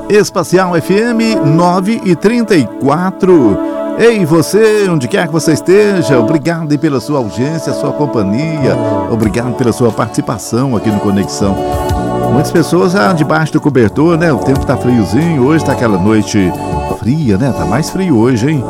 Espacial FM 9h34. Ei, você, onde quer que você esteja, obrigado aí pela sua audiência, sua companhia, obrigado pela sua participação aqui no Conexão. Muitas pessoas debaixo do cobertor, né? O tempo tá friozinho, hoje tá aquela noite fria, né? Tá mais frio hoje, hein?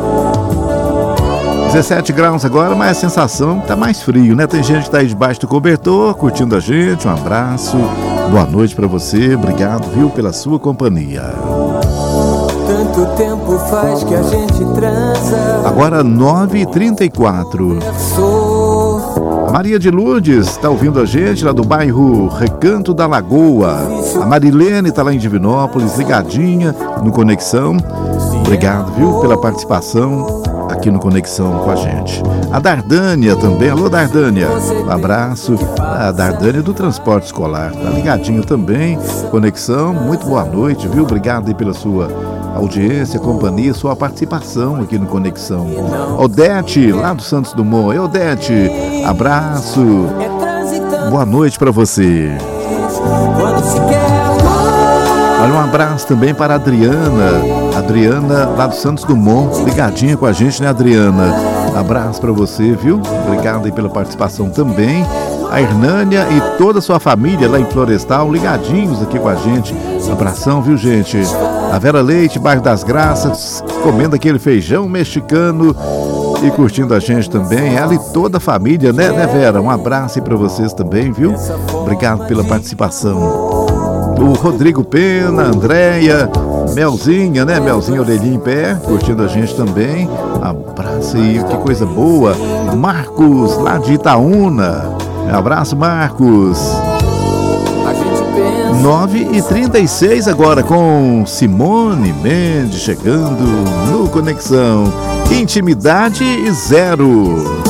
17 graus agora, mas a sensação tá mais frio, né? Tem gente que tá aí debaixo do cobertor, curtindo a gente. Um abraço, boa noite pra você, obrigado, viu, pela sua companhia. Tanto tempo faz que a gente transa. Agora 9h34. A Maria de Lourdes está ouvindo a gente lá do bairro Recanto da Lagoa. A Marilene está lá em Divinópolis, ligadinha no Conexão. Obrigado, viu, pela participação aqui no Conexão com a gente. A Dardânia também. Alô, Dardânia. Um abraço. A Dardânia do Transporte Escolar. Tá ligadinho também. Conexão. Muito boa noite, viu? Obrigado aí pela sua audiência, companhia, sua participação aqui no Conexão. Odete, lá do Santos Dumont. Ei, Odete, abraço. Boa noite para você. Olha, um abraço também para a Adriana, lá do Santos Dumont, ligadinha com a gente, né, Adriana? Abraço para você, viu? Obrigado aí pela participação também. A Hernânia e toda a sua família lá em Florestal, ligadinhos aqui com a gente. Abração, viu, gente? A Vera Leite, bairro das Graças, comendo aquele feijão mexicano e curtindo a gente também. Ela e toda a família, né, Vera? Um abraço aí pra vocês também, viu? Obrigado pela participação. O Rodrigo Pena, Andréia, Melzinha, né? Melzinha Orelhinha em Pé, curtindo a gente também. Abraço aí, que coisa boa. Marcos, lá de Itaúna. Um abraço, Marcos. 9h36 agora com Simone Mendes chegando no Conexão. Intimidade zero.